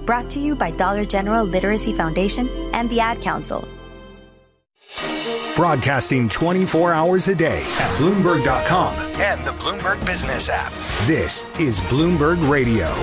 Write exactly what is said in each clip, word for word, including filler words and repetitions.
Brought to you by Dollar General Literacy Foundation and the Ad Council. Broadcasting twenty-four hours a day at Bloomberg dot com and the Bloomberg Business app. This is Bloomberg Radio.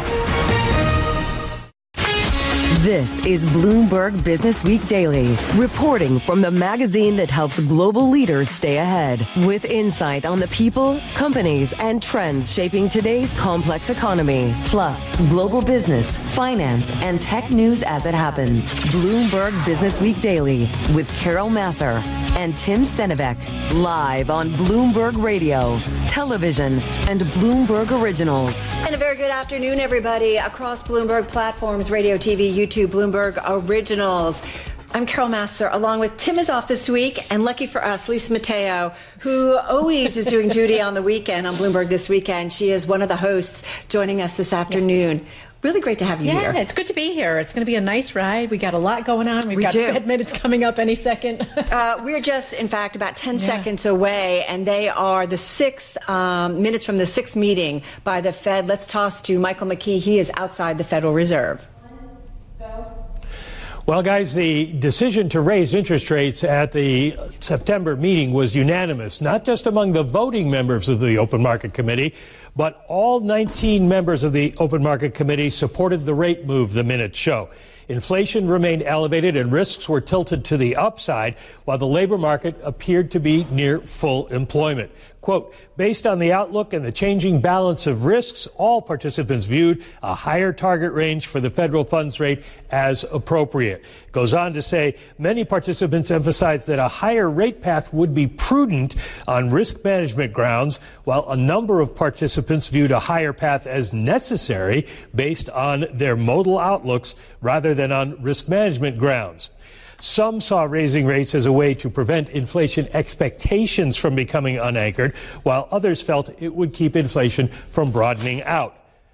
This is Bloomberg Business Week Daily, reporting from the magazine that helps global leaders stay ahead, with insight on the people, companies, and trends shaping today's complex economy, plus global business, finance, and tech news as it happens. Bloomberg Business Week Daily with Carol Massar and Tim Stenivek, live on Bloomberg Radio, television, and Bloomberg Originals. And a very good afternoon, everybody, across Bloomberg platforms, radio, T V, YouTube, Bloomberg Originals. I'm Carol Massar, along with Tim is off this week, and lucky for us, Lisa Mateo, who always is doing duty on the weekend on Bloomberg This Weekend. She is one of the hosts joining us this afternoon. Really great to have you yeah, here. Yeah, it's good to be here. It's going to be a nice ride. We got a lot going on. We've we got do. Fed minutes coming up any second. uh, we're just, in fact, about ten yeah. seconds away, and they are the sixth um, minutes from the sixth meeting by the Fed. Let's toss to Michael McKee. He is outside the Federal Reserve. Well, guys, the decision to raise interest rates at the September meeting was unanimous, not just among the voting members of the Open Market Committee, but all nineteen members of the Open Market Committee supported the rate move, the minutes show. Inflation remained elevated and risks were tilted to the upside, while the labor market appeared to be near full employment. Quote, based on the outlook and the changing balance of risks, all participants viewed a higher target range for the federal funds rate as appropriate. It goes on to say many participants emphasized that a higher rate path would be prudent on risk management grounds, while a number of participants viewed a higher path as necessary based on their modal outlooks rather than on risk management grounds. Some saw raising rates as a way to prevent inflation expectations from becoming unanchored, while others felt it would keep inflation from broadening out.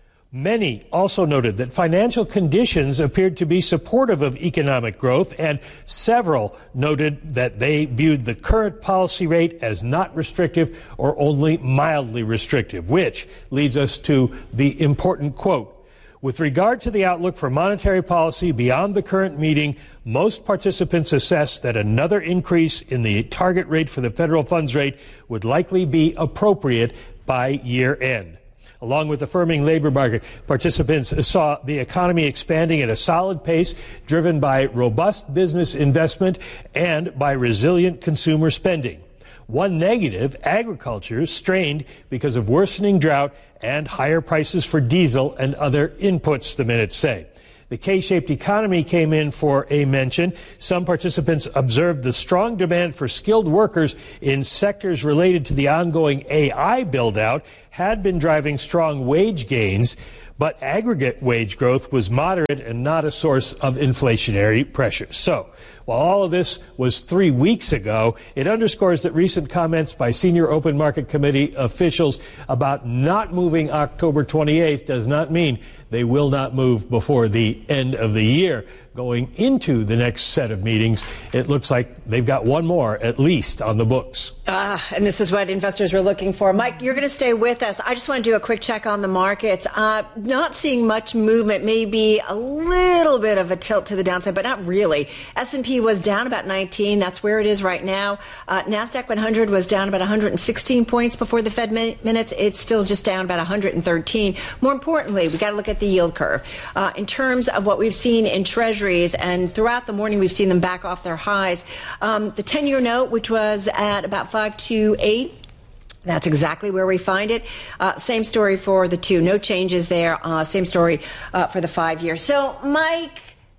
Many also noted that financial conditions appeared to be supportive of economic growth, and several noted that they viewed the current policy rate as not restrictive or only mildly restrictive, which leads us to the important quote. With regard to the outlook for monetary policy beyond the current meeting, most participants assessed that another increase in the target rate for the federal funds rate would likely be appropriate by year end. Along with the firming labor market, participants saw the economy expanding at a solid pace, driven by robust business investment and by resilient consumer spending. One negative, agriculture, strained because of worsening drought and higher prices for diesel and other inputs, the minutes say. The K-shaped economy came in for a mention. Some participants observed the strong demand for skilled workers in sectors related to the ongoing A I build-out had been driving strong wage gains, but aggregate wage growth was moderate and not a source of inflationary pressure. So, while all of this was three weeks ago, it underscores that recent comments by senior Open Market Committee officials about not moving October twenty-eighth does not mean they will not move before the end of the year. Going into the next set of meetings, it looks like they've got one more at least on the books. Ah, uh, and this is what investors were looking for. Mike, you're going to stay with us. I just want to do a quick check on the markets. Uh, not seeing much movement, maybe a little bit of a tilt to the downside, but not really. S and P was down about nineteen. That's where it is right now. Uh, NASDAQ one hundred was down about one hundred sixteen points before the Fed min- minutes. It's still just down about one hundred thirteen. More importantly, we got to look at the yield curve. Uh, in terms of what we've seen in Treasuries, and throughout the morning we've seen them back off their highs. Um, the ten-year note, which was at about five two eight, that's exactly where we find it. Uh, same story for the two. No changes there. Uh, same story uh, for the five year. So, Mike,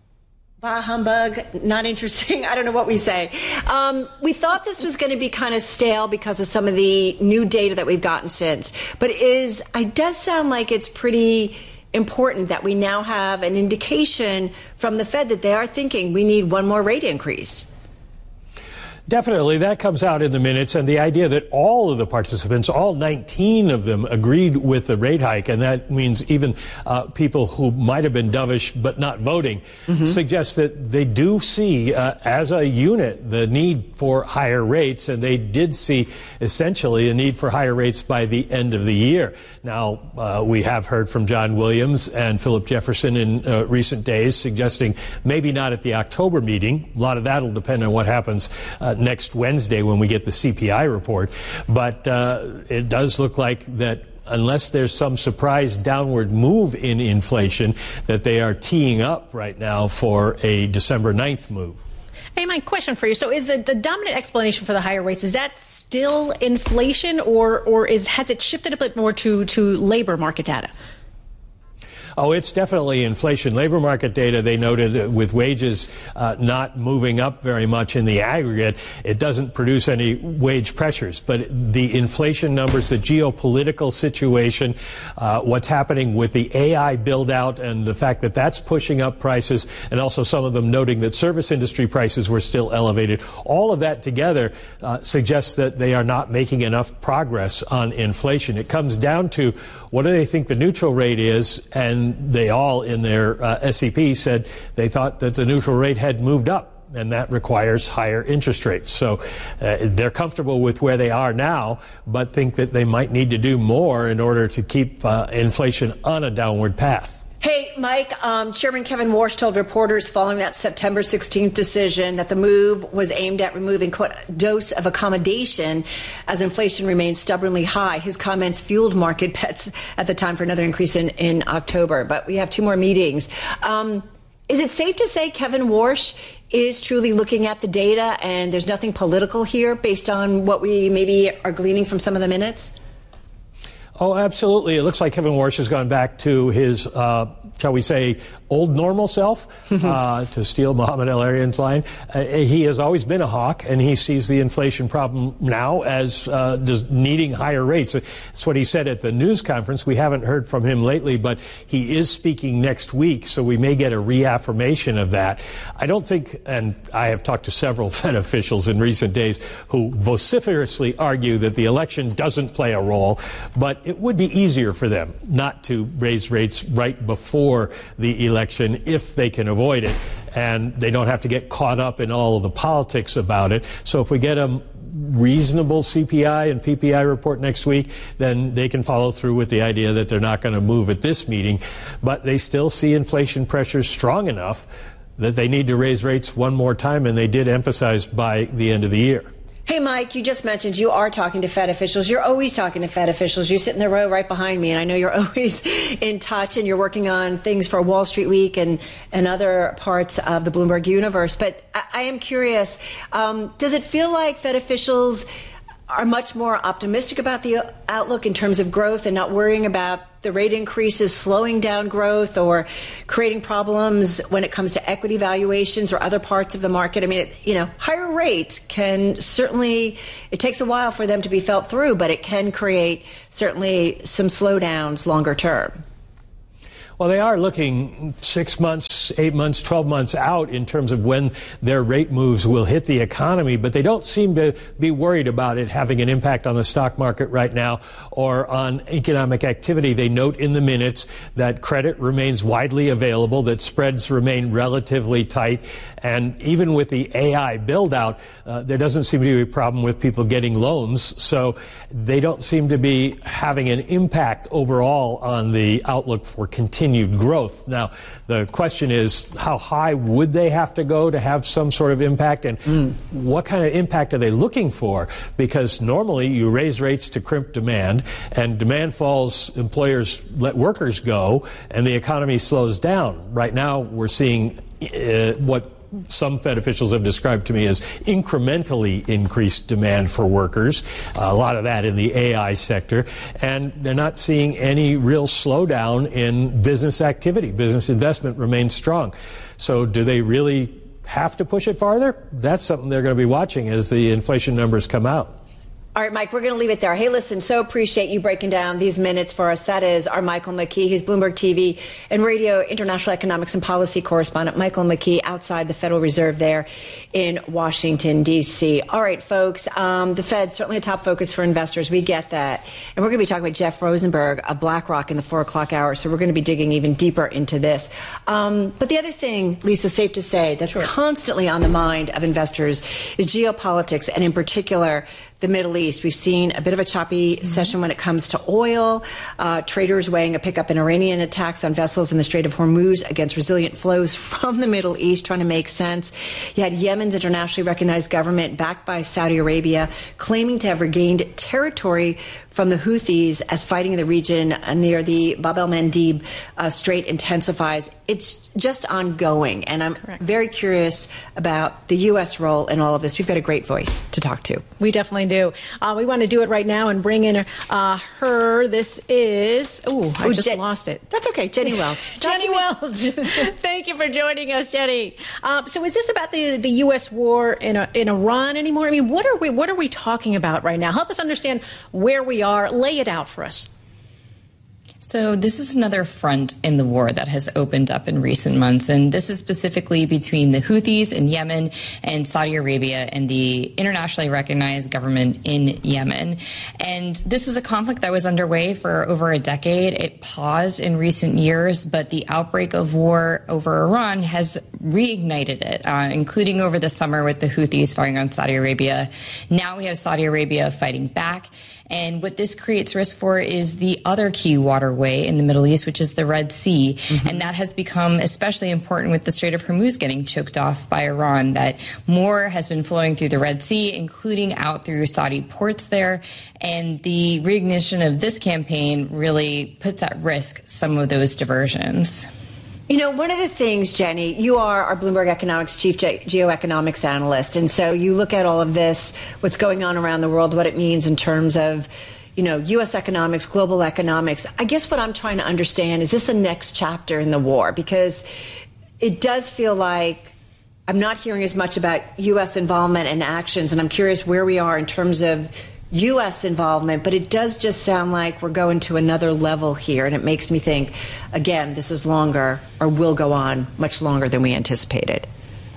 bah humbug, not interesting. I don't know what we say. Um, we thought this was going to be kind of stale because of some of the new data that we've gotten since. But it is, it does sound like it's pretty important that we now have an indication from the Fed that they are thinking we need one more rate increase. Definitely. That comes out in the minutes, and the idea that all of the participants, all nineteen of them, agreed with the rate hike, and that means even uh, people who might have been dovish but not voting, mm-hmm. suggests that they do see, uh, as a unit, the need for higher rates, and they did see essentially a need for higher rates by the end of the year. Now, uh, we have heard from John Williams and Philip Jefferson in uh, recent days suggesting maybe not at the October meeting. A lot of that will depend on what happens uh, next Wednesday when we get the C P I report. But uh, it does look like that unless there's some surprise downward move in inflation, that they are teeing up right now for a December ninth move. Hey, my question for you. So is the, the dominant explanation for the higher rates, is that still inflation, or, or is has it shifted a bit more to, to labor market data? Oh, it's definitely inflation. Labor market data, they noted, with wages uh, not moving up very much in the aggregate, it doesn't produce any wage pressures. But the inflation numbers, the geopolitical situation, uh, what's happening with the A I build-out and the fact that that's pushing up prices, and also some of them noting that service industry prices were still elevated, all of that together uh, suggests that they are not making enough progress on inflation. It comes down to what do they think the neutral rate is, and they all in their uh, S E P said they thought that the neutral rate had moved up, and that requires higher interest rates. So uh, they're comfortable with where they are now, but think that they might need to do more in order to keep uh, inflation on a downward path. Hey, Mike, um, Chairman Kevin Warsh told reporters following that September sixteenth decision that the move was aimed at removing, quote, dose of accommodation as inflation remains stubbornly high. His comments fueled market bets at the time for another increase in, in October. But we have two more meetings. Um, is it safe to say Kevin Warsh is truly looking at the data and there's nothing political here based on what we maybe are gleaning from some of the minutes? Oh, absolutely. It looks like Kevin Warsh has gone back to his, uh, shall we say, old normal self, uh, to steal Mohamed El-Erian's line. Uh, he has always been a hawk, and he sees the inflation problem now as uh, just needing higher rates. That's what he said at the news conference. We haven't heard from him lately, but he is speaking next week, so we may get a reaffirmation of that. I don't think, and I have talked to several Fed officials in recent days who vociferously argue that the election doesn't play a role, but it would be easier for them not to raise rates right before the election if they can avoid it, and they don't have to get caught up in all of the politics about it. So if we get a reasonable C P I and P P I report next week, then they can follow through with the idea that they're not going to move at this meeting, but they still see inflation pressures strong enough that they need to raise rates one more time, and they did emphasize by the end of the year. Hey, Mike, you just mentioned you are talking to Fed officials. You're always talking to Fed officials. You sit in the row right behind me, and I know you're always in touch, and you're working on things for Wall Street Week and, and other parts of the Bloomberg universe. But I, I am curious, um, does it feel like Fed officials are much more optimistic about the outlook in terms of growth and not worrying about the rate increases slowing down growth or creating problems when it comes to equity valuations or other parts of the market? I mean, it, you know, higher rates can certainly, it takes a while for them to be felt through, but it can create certainly some slowdowns longer term. Well, they are looking six months, eight months, twelve months out in terms of when their rate moves will hit the economy, but they don't seem to be worried about it having an impact on the stock market right now or on economic activity. They note in the minutes that credit remains widely available, that spreads remain relatively tight, and even with the A I build-out, uh, there doesn't seem to be a problem with people getting loans, so they don't seem to be having an impact overall on the outlook for continued continued growth. Now, the question is, how high would they have to go to have some sort of impact, and mm. what kind of impact are they looking for? Because normally you raise rates to crimp demand, and demand falls, employers let workers go, and the economy slows down. Right now, we're seeing uh, what some Fed officials have described to me as incrementally increased demand for workers, a lot of that in the A I sector, and they're not seeing any real slowdown in business activity. Business investment remains strong. So do they really have to push it farther? That's something they're going to be watching as the inflation numbers come out. All right, Mike, we're going to leave it there. Hey, listen, so appreciate you breaking down these minutes for us. That is our Michael McKee. He's Bloomberg T V and radio international economics and policy correspondent. Michael McKee outside the Federal Reserve there in Washington, D C. All right, folks, um, the Fed, certainly a top focus for investors. We get that. And we're going to be talking with Jeff Rosenberg of BlackRock in the four o'clock hour. So we're going to be digging even deeper into this. Um, but the other thing, Lisa, safe to say, that's sure. constantly on the mind of investors is geopolitics, and in particular, the Middle East. We've seen a bit of a choppy mm-hmm. session when it comes to oil. Uh, traders weighing a pickup in Iranian attacks on vessels in the Strait of Hormuz against resilient flows from the Middle East, trying to make sense. You had Yemen's internationally recognized government, backed by Saudi Arabia, claiming to have regained territory from the Houthis as fighting in the region near the Bab el-Mandeb uh, Strait intensifies. It's just ongoing, and I'm Correct. very curious about the U S role in all of this. We've got a great voice to talk to. We definitely do. Uh, we want to do it right now and bring in uh, her. This is, ooh, I Ooh, just Jen- lost it. That's okay, Jenny Welch. Jenny Welch. Thank you for joining us, Jenny. Uh, so is this about the, the U S war in, a, in Iran anymore? I mean, what are we what are we talking about right now? Help us understand where we are. Lay it out for us. So this is another front in the war that has opened up in recent months, and this is specifically between the Houthis in Yemen and Saudi Arabia and the internationally recognized government in Yemen. And this is a conflict that was underway for over a decade. It paused in recent years, but the outbreak of war over Iran has reignited it, uh, including over the summer with the Houthis firing on Saudi Arabia. Now we have Saudi Arabia fighting back. And what this creates risk for is the other key waterway in the Middle East, which is the Red Sea. Mm-hmm. And that has become especially important with the Strait of Hormuz getting choked off by Iran, that more has been flowing through the Red Sea, including out through Saudi ports there. And the reignition of this campaign really puts at risk some of those diversions. You know, one of the things, Jenny, you are our Bloomberg Economics chief ge- geoeconomics analyst. And so you look at all of this, what's going on around the world, what it means in terms of, you know, U S economics, global economics. I guess what I'm trying to understand, is this a next chapter in the war? Because it does feel like I'm not hearing as much about U S involvement and actions. And I'm curious where we are in terms of U S involvement, but it does just sound like we're going to another level here. And it makes me think, again, this is longer, or will go on much longer than we anticipated.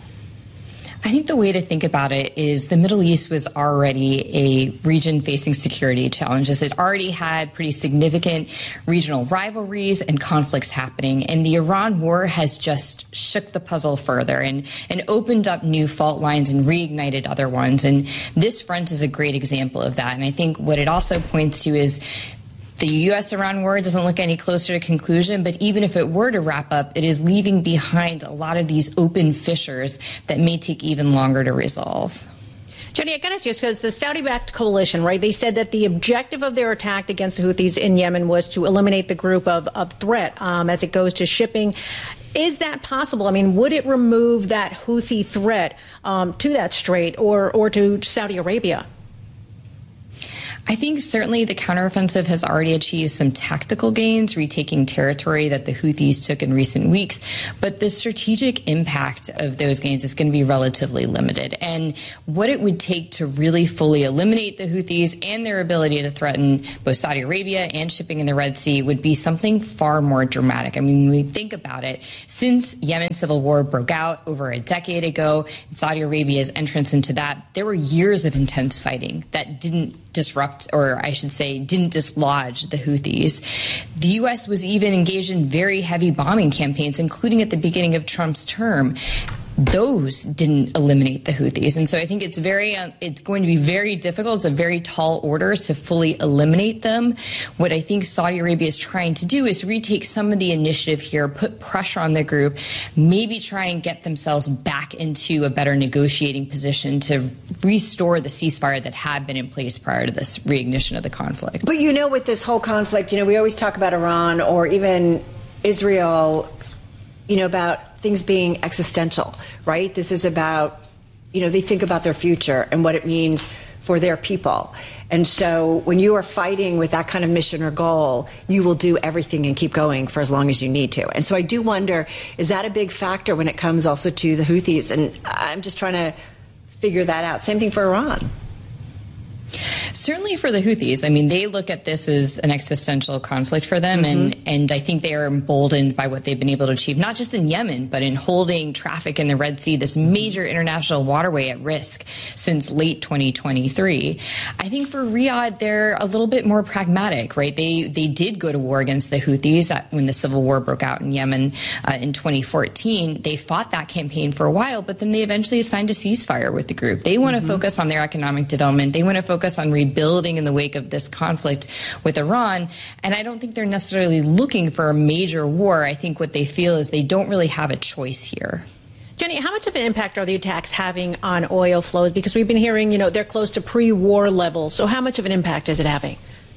I think the way to think about it is the Middle East was already a region facing security challenges. It already had pretty significant regional rivalries and conflicts happening. And the Iran war has just shook the puzzle further and, and opened up new fault lines and reignited other ones. And this front is a great example of that. And I think what it also points to is the U S-Iran war doesn't look any closer to conclusion, but even if it were to wrap up, it is leaving behind a lot of these open fissures that may take even longer to resolve. Jenny, I got to ask you, because the Saudi-backed coalition, right, they said that the objective of their attack against the Houthis in Yemen was to eliminate the group of, of threat um, as it goes to shipping. Is that possible? I mean, would it remove that Houthi threat um, to that strait or, or to Saudi Arabia? I think certainly the counteroffensive has already achieved some tactical gains, retaking territory that the Houthis took in recent weeks. But the strategic impact of those gains is going to be relatively limited. And what it would take to really fully eliminate the Houthis and their ability to threaten both Saudi Arabia and shipping in the Red Sea would be something far more dramatic. I mean, when we think about it, since Yemen's civil war broke out over a decade ago, and Saudi Arabia's entrance into that, there were years of intense fighting that didn't disrupt, or I should say, didn't dislodge the Houthis. The U S was even engaged in very heavy bombing campaigns, including at the beginning of Trump's term. Those didn't eliminate the Houthis. And so I think it's very, uh, it's going to be very difficult. It's a very tall order to fully eliminate them. What I think Saudi Arabia is trying to do is retake some of the initiative here, put pressure on the group, maybe try and get themselves back into a better negotiating position to restore the ceasefire that had been in place prior to this reignition of the conflict. But you know, with this whole conflict, you know, we always talk about Iran or even Israel, you know, about things being existential, right? This is about, you know, they think about their future and what it means for their people. And so when you are fighting with that kind of mission or goal, you will do everything and keep going for as long as you need to. And so I do wonder, is that a big factor when it comes also to the Houthis? And I'm just trying to figure that out. Same thing for Iran. Certainly for the Houthis. I mean, they look at this as an existential conflict for them, mm-hmm. and, and I think they are emboldened by what they've been able to achieve, not just in Yemen, but in holding traffic in the Red Sea, this major international waterway, at risk since late twenty twenty-three. I think for Riyadh, they're a little bit more pragmatic, right? They they did go to war against the Houthis when the civil war broke out in Yemen uh, in twenty fourteen. They fought that campaign for a while, but then they eventually signed a ceasefire with the group. They want to mm-hmm. focus on their economic development. They want to focus on rebuilding in the wake of this conflict with Iran. And I don't think they're necessarily looking for a major war. I think what they feel is they don't really have a choice here. Jenny, how much of an impact are the attacks having on oil flows? Because we've been hearing, you know, they're close to pre-war levels. So how much of an impact is it having?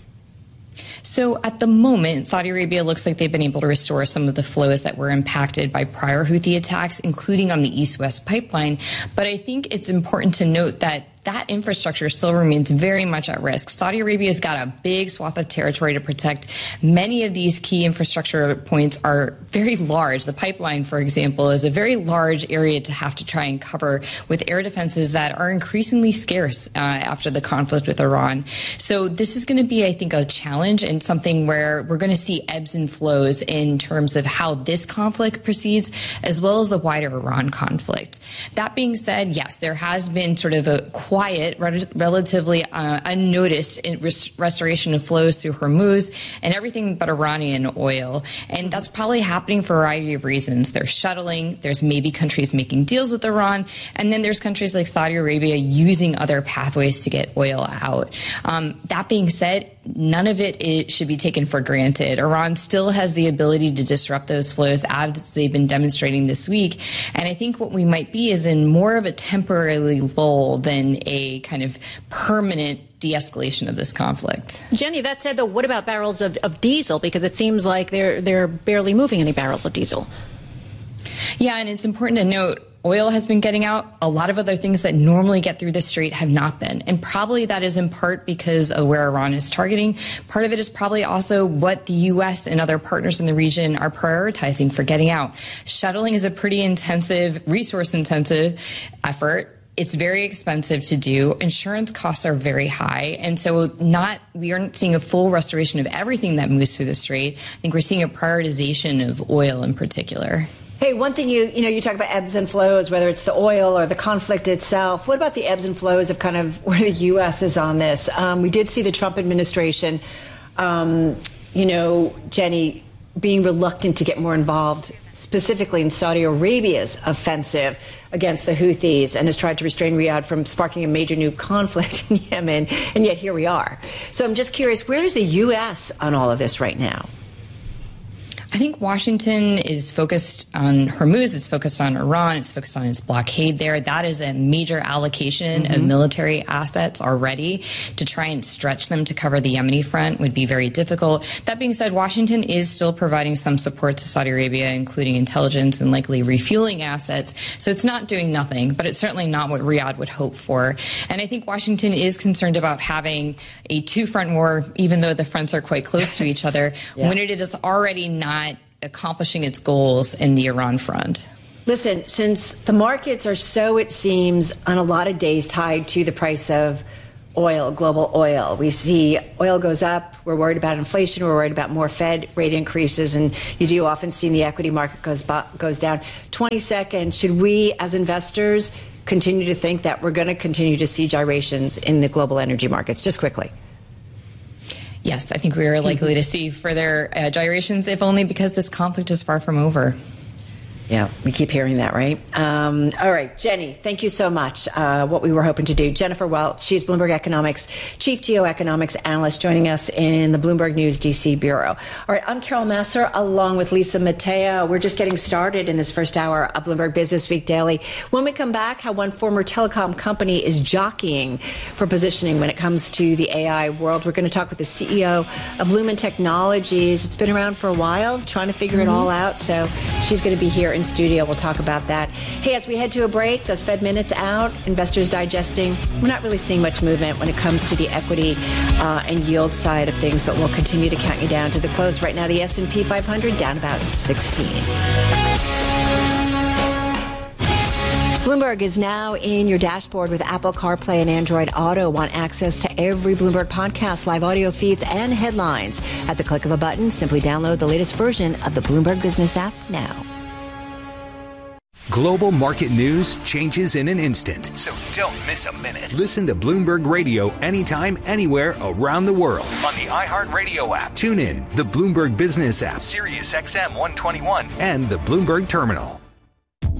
So at the moment, Saudi Arabia looks like they've been able to restore some of the flows that were impacted by prior Houthi attacks, including on the East-West pipeline. But I think it's important to note that that infrastructure still remains very much at risk. Saudi Arabia's got a big swath of territory to protect. Many of these key infrastructure points are very large. The pipeline, for example, is a very large area to have to try and cover, with air defenses that are increasingly scarce uh, after the conflict with Iran. So this is going to be, I think, a challenge and something where we're going to see ebbs and flows in terms of how this conflict proceeds, as well as the wider Iran conflict. That being said, yes, there has been sort of a quiet, relatively uh, unnoticed res- restoration of flows through Hormuz and everything but Iranian oil. And that's probably happening for a variety of reasons. There's shuttling, there's maybe countries making deals with Iran, and then there's countries like Saudi Arabia using other pathways to get oil out. Um, that being said, none of it, it should be taken for granted. Iran still has the ability to disrupt those flows, as they've been demonstrating this week. And I think what we might be is in more of a temporary lull than a kind of permanent de-escalation of this conflict. Jenny, that said, though, what about barrels of, of diesel? Because it seems like they're they're barely moving any barrels of diesel. Yeah, and it's important to note, oil has been getting out. A lot of other things that normally get through the strait have not been. And probably that is in part because of where Iran is targeting. Part of it is probably also what the U S and other partners in the region are prioritizing for getting out. Shuttling is a pretty intensive, resource-intensive effort. It's very expensive to do. Insurance costs are very high. And so not we aren't seeing a full restoration of everything that moves through the strait. I think we're seeing a prioritization of oil in particular. Hey, one thing you you know, you talk about ebbs and flows, whether it's the oil or the conflict itself. What about the ebbs and flows of kind of where the U S is on this? Um, we did see the Trump administration, um, you know, Jenny, being reluctant to get more involved, specifically in Saudi Arabia's offensive against the Houthis, and has tried to restrain Riyadh from sparking a major new conflict in Yemen. And yet here we are. So I'm just curious, where is the U S on all of this right now? I think Washington is focused on Hormuz, it's focused on Iran, it's focused on its blockade there. That is a major allocation mm-hmm. of military assets already. To try and stretch them to cover the Yemeni front would be very difficult. That being said, Washington is still providing some support to Saudi Arabia, including intelligence and likely refueling assets. So it's not doing nothing, but it's certainly not what Riyadh would hope for. And I think Washington is concerned about having a two-front war, even though the fronts are quite close to each other, yeah. when it is already not accomplishing its goals in the Iran front. Listen, since the markets are so, it seems, on a lot of days tied to the price of oil, global oil. We see oil goes up, we're worried about inflation, we're worried about more Fed rate increases, and you do often see the equity market goes goes down. twenty seconds, should we as investors continue to think that we're going to continue to see gyrations in the global energy markets? Just quickly. Yes, I think we are likely to see further uh, gyrations, if only because this conflict is far from over. Yeah, we keep hearing that, right? Um, all right, Jenny, thank you so much. Uh, what we were hoping to do. Jennifer Welch, she's Bloomberg Economics Chief Geoeconomics Analyst, joining us in the Bloomberg News D C Bureau. All right, I'm Carol Massar, along with Lisa Mateo. We're just getting started in this first hour of Bloomberg Business Week Daily. When we come back, how one former telecom company is jockeying for positioning when it comes to the A I world. We're going to talk with the C E O of Lumen Technologies. It's been around for a while, trying to figure mm-hmm. it all out. So she's going to be here in studio. We'll talk about that. Hey, as we head to a break, those Fed minutes out, investors digesting. We're not really seeing much movement when it comes to the equity uh, and yield side of things, but we'll continue to count you down to the close. Right now, the S and P five hundred down about sixteen. Bloomberg is now in your dashboard with Apple CarPlay and Android Auto. Want access to every Bloomberg podcast, live audio feeds, and headlines? At the click of a button, simply download the latest version of the Bloomberg Business app now. Global market news changes in an instant, so don't miss a minute. Listen to Bloomberg Radio anytime, anywhere around the world on the iHeartRadio app. Tune in, the Bloomberg Business app, Sirius X M one twenty-one, and the Bloomberg Terminal.